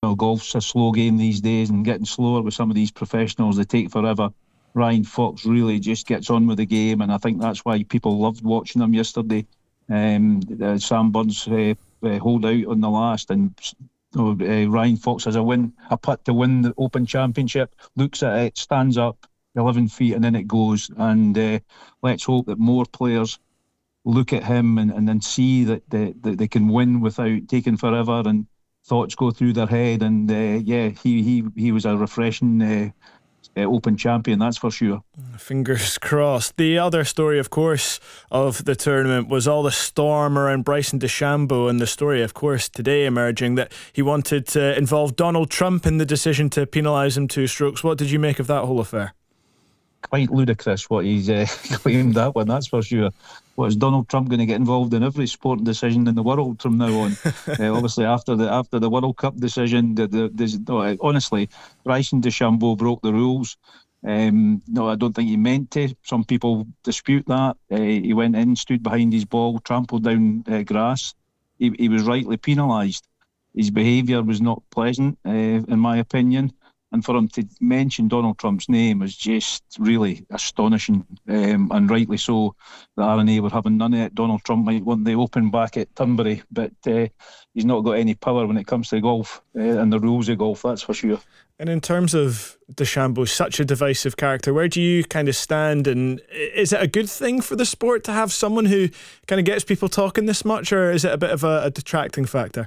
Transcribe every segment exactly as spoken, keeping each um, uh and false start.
know, golf's a slow game these days, and getting slower with some of these professionals, they take forever. Ryan Fox really just gets on with the game, and I think that's why people loved watching him yesterday. Um, uh, Sam Burns uh, uh, hold out on the last, and uh, Ryan Fox has a win, a putt to win the Open Championship. Looks at it, stands up, eleven feet, and then it goes. And uh, let's hope that more players look at him and, and then see that they, that they can win without taking forever and thoughts go through their head. And uh, yeah, he he he was a refreshing Uh, Uh, Open champion, that's for sure. Fingers crossed. The other story, of course, of the tournament was all the storm around Bryson DeChambeau, and the story, of course, today emerging that he wanted to involve Donald Trump in the decision to penalise him two strokes. What did you make of that whole affair? Quite ludicrous what he's uh, claimed, that one, that's for sure. What, is Donald Trump going to get involved in every sporting decision in the world from now on? uh, obviously, after the after the World Cup decision, the, the, the, no, honestly, Bryson DeChambeau broke the rules. Um, no, I don't think he meant to. Some people dispute that. Uh, he went in, stood behind his ball, trampled down uh, grass. He, he was rightly penalised. His behaviour was not pleasant, uh, in my opinion. And for him to mention Donald Trump's name is just really astonishing, um, and rightly so. The R N A were having none of it. Donald Trump might want the Open back at Turnberry, but uh, he's not got any power when it comes to golf uh, and the rules of golf, that's for sure. And in terms of DeChambeau, such a divisive character, where do you kind of stand? And is it a good thing for the sport to have someone who kind of gets people talking this much, or is it a bit of a, a detracting factor?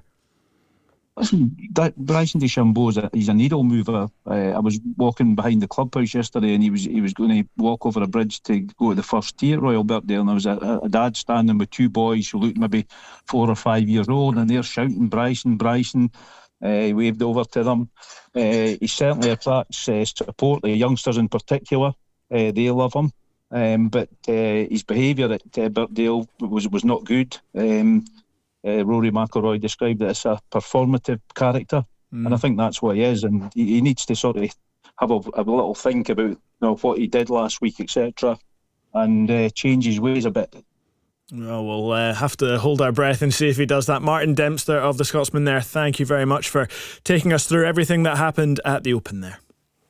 Listen, that Bryson DeChambeau is a, he's a needle mover. Uh, I was walking behind the clubhouse yesterday, and he was he was going to walk over a bridge to go to the first tee at Royal Birkdale, and there was a, a dad standing with two boys who looked maybe four or five years old, and they're shouting Bryson, Bryson. Uh, he waved over to them. Uh, he certainly attracts uh, support, the youngsters in particular. Uh, they love him, um, but uh, his behaviour at uh, Birkdale was was not good. Um, Uh, Rory McIlroy described it as a performative character, mm. and I think that's what he is, and he, he needs to sort of have a, a little think about, you know, what he did last week, et cetera, and uh, change his ways a bit. Well, we'll uh, have to hold our breath and see if he does that. Martin Dempster of the Scotsman there, thank you very much for taking us through everything that happened at the Open there.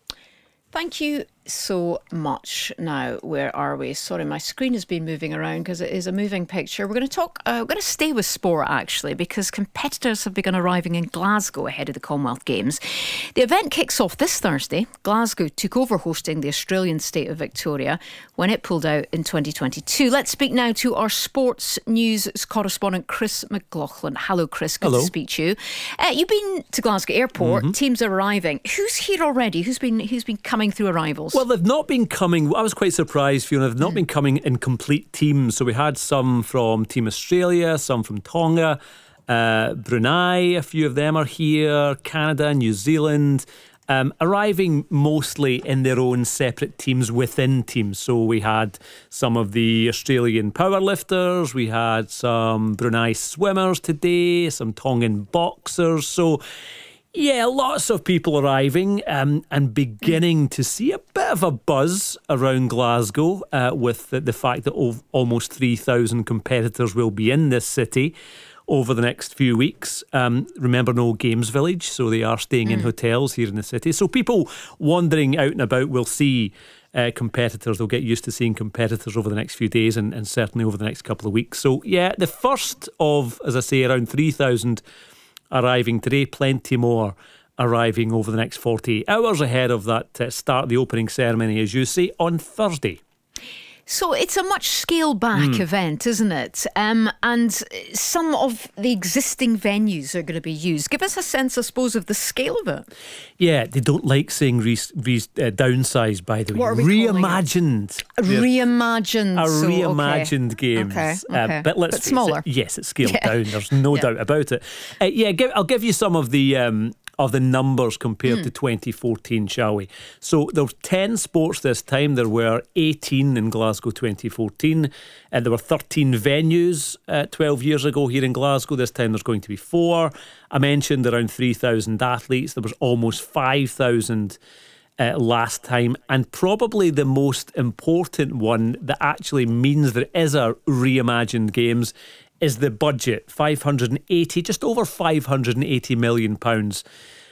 Thank you so much. Now, where are we? Sorry, my screen has been moving around because it is a moving picture. We're going to talk, uh, we're going to stay with sport actually, because competitors have begun arriving in Glasgow ahead of the Commonwealth Games. The event kicks off this Thursday. Glasgow took over hosting the Australian state of Victoria when it pulled out in twenty twenty-two. Let's speak now to our sports news correspondent Chris McLaughlin. Hello, Chris. Good Hello. to speak to you. Uh, you've been to Glasgow Airport. Mm-hmm. Teams are arriving. Who's here already? Who's been who's been coming through arrivals? Well, they've not been coming. I was quite surprised, Fiona. They've not mm. been coming in complete teams. So we had some from Team Australia, some from Tonga, uh, Brunei. A few of them are here. Canada, New Zealand. Um, arriving mostly in their own separate teams within teams. So we had some of the Australian powerlifters, we had some Brunei swimmers today, some Tongan boxers. So yeah, lots of people arriving um, and beginning to see a bit of a buzz around Glasgow uh, with the, the fact that ov- almost three thousand competitors will be in this city over the next few weeks. Um, remember, no games village, so they are staying mm. in hotels here in the city. So people wandering out and about will see uh, competitors. They'll get used to seeing competitors over the next few days and, and certainly over the next couple of weeks. So yeah, the first of, as I say, around three thousand arriving today, plenty more arriving over the next forty-eight hours ahead of that uh, start, the opening ceremony, as you say, on Thursday. So it's a much scaled back mm. event, isn't it? Um, and some of the existing venues are going to be used. Give us a sense, I suppose, of the scale of it. Yeah, they don't like saying re- re- uh, downsized, by the way. What are we reimagined. A reimagined. A so, reimagined okay. games. Okay, okay. Uh, but let's but smaller. It, yes, it's scaled yeah. down. There's no yeah. doubt about it. Uh, yeah, give, I'll give you some of the... Um, of the numbers compared mm. to twenty fourteen, shall we? So there were ten sports this time. There were eighteen in Glasgow twenty fourteen, and there were thirteen venues uh, twelve years ago here in Glasgow. This time there's going to be four. I mentioned around three thousand athletes. There was almost five thousand uh, last time, and probably the most important one that actually means there is a reimagined games is the budget. Five hundred eighty, just over five hundred eighty million pounds